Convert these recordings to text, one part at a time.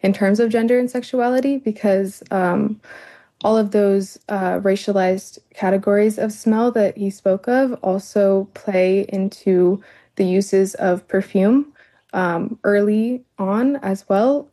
in terms of gender and sexuality, because all of those racialized categories of smell that he spoke of also play into the uses of perfume early on as well.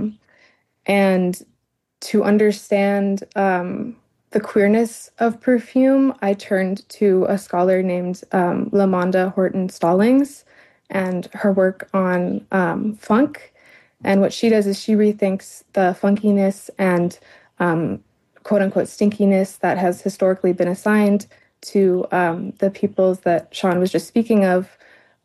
And to understand the queerness of perfume, I turned to a scholar named Lamonda Horton Stallings and her work on funk. And what she does is she rethinks the funkiness and quote-unquote stinkiness that has historically been assigned to the peoples that Sean was just speaking of,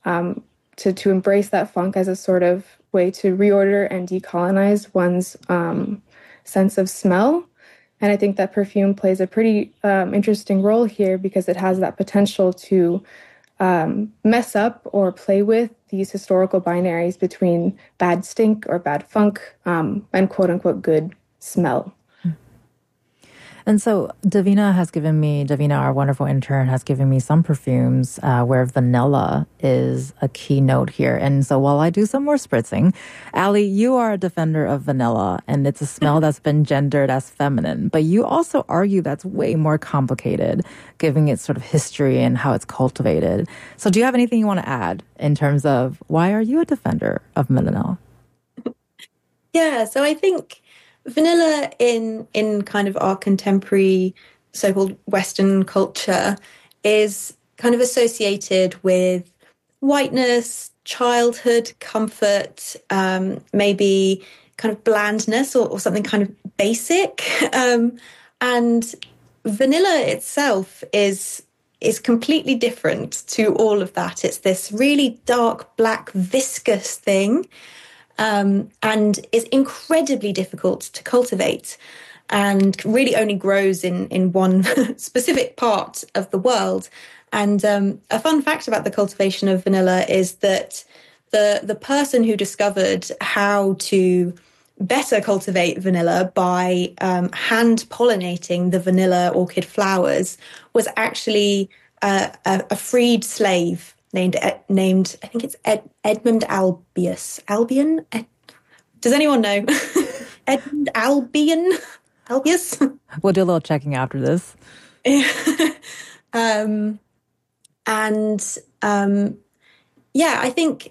to embrace that funk as a sort of way to reorder and decolonize one's sense of smell. And I think that perfume plays a pretty interesting role here because it has that potential to mess up or play with these historical binaries between bad stink or bad funk and quote-unquote good smell. And so Davina, our wonderful intern, has given me some perfumes where vanilla is a keynote here. And so while I do some more spritzing, Allie, you are a defender of vanilla, and it's a smell that's been gendered as feminine. But you also argue that's way more complicated, giving it sort of history and how it's cultivated. So do you have anything you want to add in terms of why are you a defender of vanilla? Yeah, so I think vanilla in kind of our contemporary so-called Western culture is kind of associated with whiteness, childhood, comfort, maybe kind of blandness or something kind of basic. And vanilla itself is completely different to all of that. It's this really dark, black, viscous thing. And is incredibly difficult to cultivate and really only grows in one specific part of the world. And a fun fact about the cultivation of vanilla is that the person who discovered how to better cultivate vanilla by hand pollinating the vanilla orchid flowers was actually a freed slave named I think it's Edmund Albion. Does anyone know? Edmund Albius? We'll do a little checking after this. I think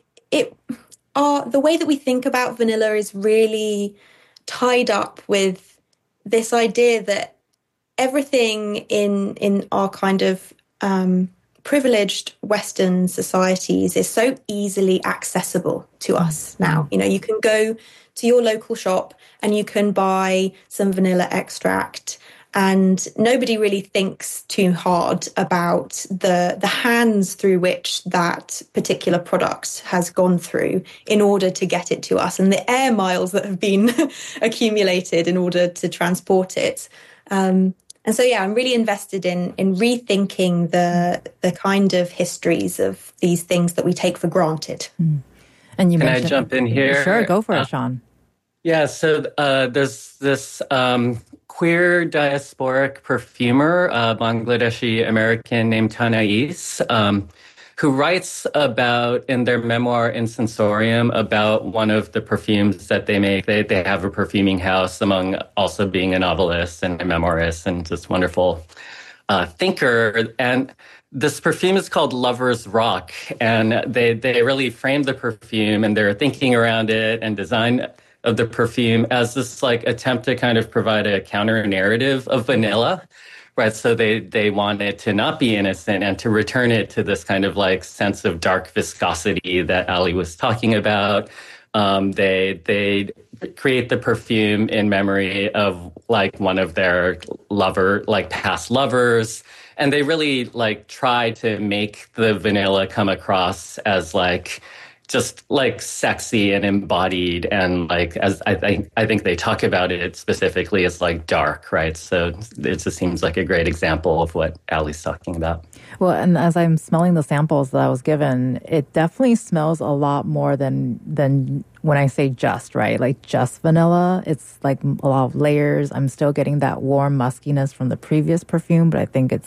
the way that we think about vanilla is really tied up with this idea that everything in our kind of privileged Western societies is so easily accessible to us now. You know, you can go to your local shop and you can buy some vanilla extract, and nobody really thinks too hard about the hands through which that particular product has gone through in order to get it to us, and the air miles that have been accumulated in order to transport it. And so, I'm really invested in rethinking the kind of histories of these things that we take for granted. And you Can I jump in here? Sure, go for it, Sean. Yeah, so there's this queer diasporic perfumer, Bangladeshi American named Tanais, who writes about, in their memoir Insensorium, about one of the perfumes that they make. They have a perfuming house, among also being a novelist and a memoirist and just wonderful thinker. And this perfume is called Lover's Rock. And they really framed the perfume and their thinking around it and design of the perfume as this attempt to kind of provide a counter narrative of vanilla. Right, so they want it to not be innocent and to return it to this kind of sense of dark viscosity that Ali was talking about. They create the perfume in memory of one of their past lovers, and they really try to make the vanilla come across as just sexy and embodied, and as I think they talk about it specifically as dark, right? So it just seems like a great example of what Allie's talking about. Well, and as I'm smelling the samples that I was given, it definitely smells a lot more than when I say just, right? Just vanilla. It's a lot of layers. I'm still getting that warm muskiness from the previous perfume, but I think it's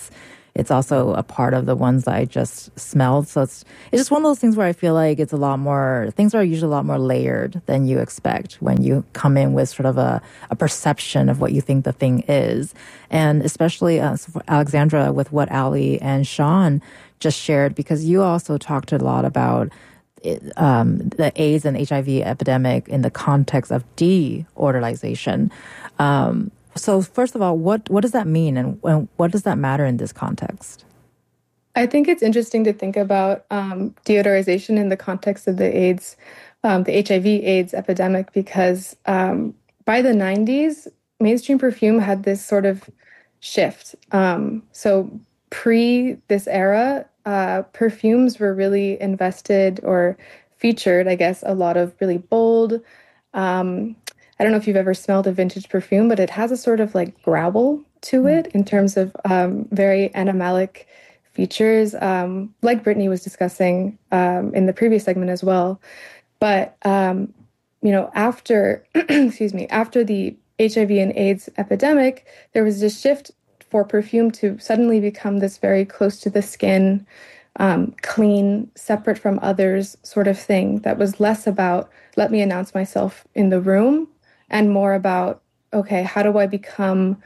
It's also a part of the ones that I just smelled. So it's just one of those things where I feel like it's a lot more, things are usually a lot more layered than you expect when you come in with sort of a perception of what you think the thing is. And especially for Alexandra, with what Ali and Sean just shared, because you also talked a lot about the AIDS and HIV epidemic in the context of deoralization. So first of all, what does that mean, and what does that matter in this context? I think it's interesting to think about deodorization in the context of the AIDS, the HIV/AIDS epidemic, because by the 90s, mainstream perfume had this sort of shift. So pre this era, perfumes were really invested or featured, I guess, a lot of really bold. I don't know if you've ever smelled a vintage perfume, but it has a sort of like growl to it in terms of very animalic features, like Brittany was discussing in the previous segment as well. But, after, excuse me, after the HIV and AIDS epidemic, there was this shift for perfume to suddenly become this very close to the skin, clean, separate from others sort of thing that was less about, let me announce myself in the room, and more about, okay, how do I become,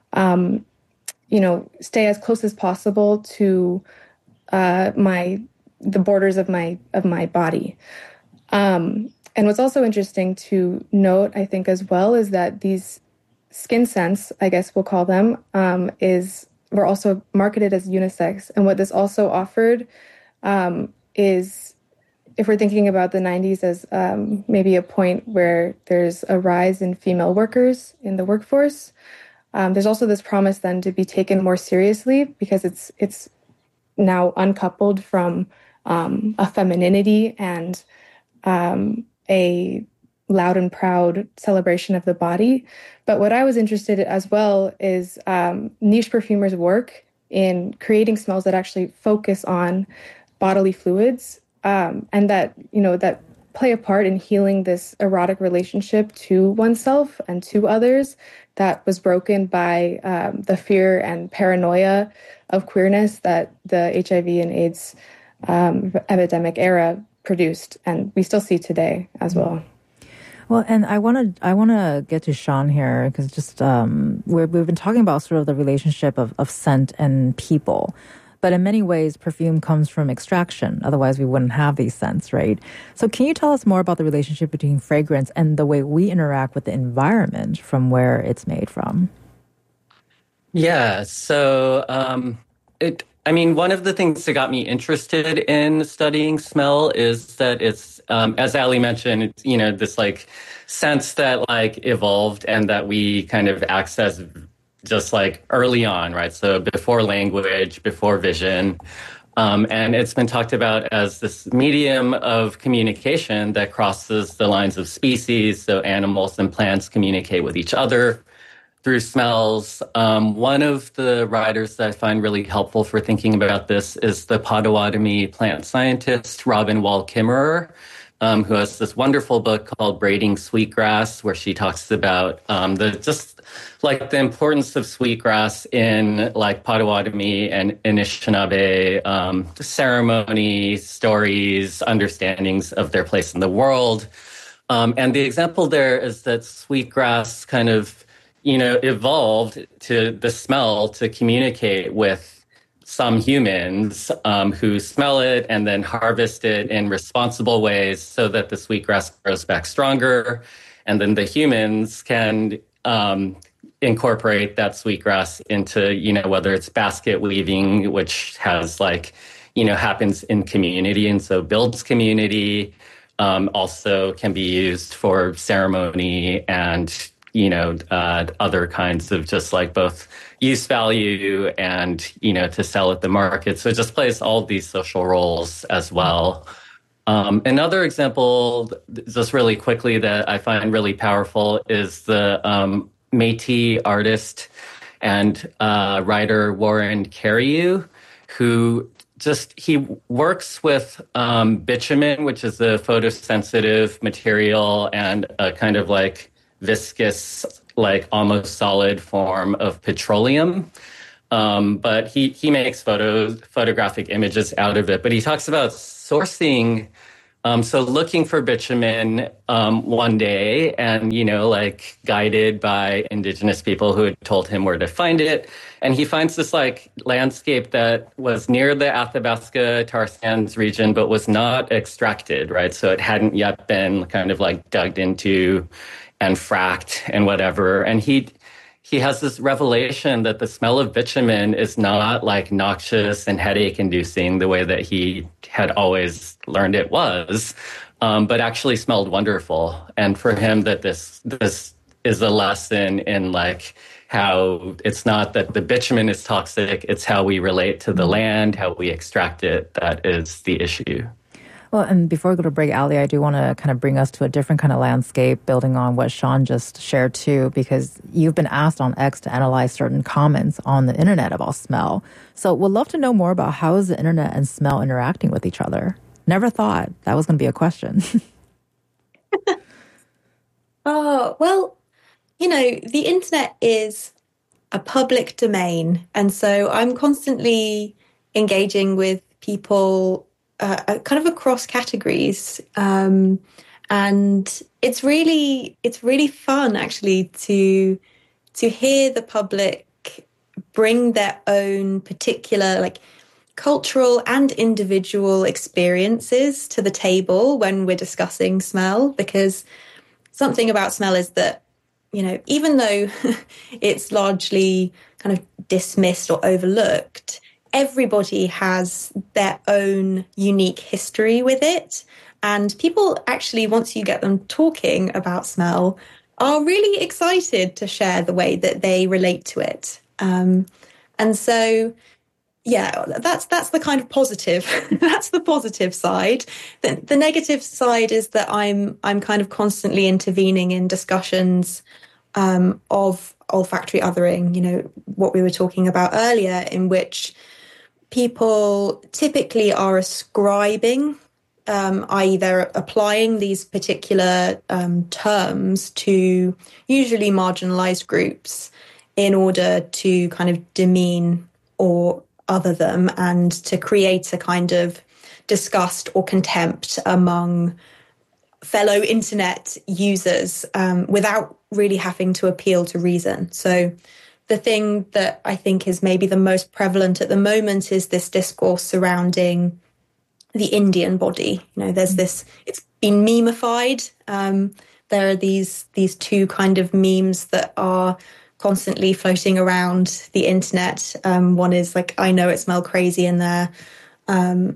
stay as close as possible to the borders of my body. And what's also interesting to note, I think, as well, is that these skin scents, I guess we'll call them, were also marketed as unisex. And what this also offered is, if we're thinking about the 90s as maybe a point where there's a rise in female workers in the workforce, there's also this promise then to be taken more seriously, because it's now uncoupled from a femininity and a loud and proud celebration of the body. But what I was interested in as well is niche perfumers' work in creating smells that actually focus on bodily fluids, and that play a part in healing this erotic relationship to oneself and to others that was broken by the fear and paranoia of queerness that the HIV and AIDS epidemic era produced, and we still see today as well. Well, and I want to get to Sean here, because just we've been talking about sort of the relationship of scent and people. But in many ways, perfume comes from extraction. Otherwise, we wouldn't have these scents, right? So can you tell us more about the relationship between fragrance and the way we interact with the environment from where it's made from? Yeah, so one of the things that got me interested in studying smell is that it's, as Ali mentioned, it's, this like sense that like evolved and that we kind of access just like early on, right? So before language, before vision. And it's been talked about as this medium of communication that crosses the lines of species. So animals and plants communicate with each other through smells. One of the writers that I find really helpful for thinking about this is the Potawatomi plant scientist, Robin Wall Kimmerer, who has this wonderful book called Braiding Sweetgrass, where she talks about the importance of sweetgrass in like Potawatomi and Anishinaabe ceremony, stories, understandings of their place in the world. And the example there is that sweetgrass kind of, evolved to the smell to communicate with some humans who smell it and then harvest it in responsible ways so that the sweetgrass grows back stronger. And then the humans can incorporate that sweetgrass into, whether it's basket weaving, which has happens in community and so builds community, also can be used for ceremony and other kinds of just like both use value and, to sell at the market. So it just plays all these social roles as well. Another example, just really quickly, that I find really powerful is the Métis artist and writer Warren Carreyrou, who he works with bitumen, which is a photosensitive material and a kind of like viscous, like almost solid form of petroleum. but he makes photographic images out of it. But he talks about sourcing. So looking for bitumen one day and, like guided by indigenous people who had told him where to find it. And he finds this like landscape that was near the Athabasca tar sands region, but was not extracted, right? So it hadn't yet been kind of like dug into and fracked and whatever. And he has this revelation that the smell of bitumen is not like noxious and headache inducing the way that he had always learned it was, but actually smelled wonderful. And for him, that this is a lesson in like how it's not that the bitumen is toxic, it's how we relate to the land, how we extract it, that is the issue. Well, and before we go to break, Ali, I do want to kind of bring us to a different kind of landscape, building on what Sean just shared too, because you've been asked on X to analyze certain comments on the internet about smell. So we'd love to know more about how is the internet and smell interacting with each other. Never thought that was going to be a question. Oh, well, the internet is a public domain. And so I'm constantly engaging with people kind of across categories. And it's really fun actually to hear the public bring their own particular like cultural and individual experiences to the table when we're discussing smell, because something about smell is that, even though it's largely kind of dismissed or overlooked, everybody has their own unique history with it. And people actually, once you get them talking about smell, are really excited to share the way that they relate to it. And so, yeah, that's the kind of positive. That's the positive side. The negative side is that I'm kind of constantly intervening in discussions of olfactory othering, what we were talking about earlier, in which people typically are ascribing, i.e. they're applying these particular terms to usually marginalized groups in order to kind of demean or other them and to create a kind of disgust or contempt among fellow internet users without really having to appeal to reason. So the thing that I think is maybe the most prevalent at the moment is this discourse surrounding the Indian body. There's this, it's been memeified. There are these two kind of memes that are constantly floating around the internet. One is like, I know it smell crazy in there. And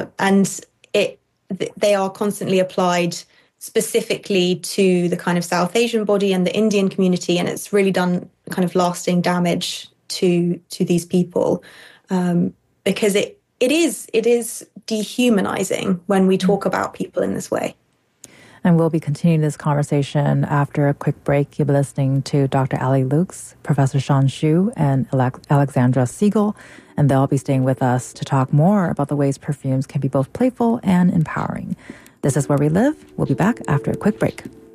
they are constantly applied specifically to the kind of South Asian body and the Indian community, and it's really done kind of lasting damage to these people because it is dehumanizing when we talk about people in this way. And we'll be continuing this conversation after a quick break. You'll be listening to Dr. Ali Lukes, Professor Sean Hsu, and Alexandra Siegel, and they'll be staying with us to talk more about the ways perfumes can be both playful and empowering. This is Where We Live. We'll be back after a quick break.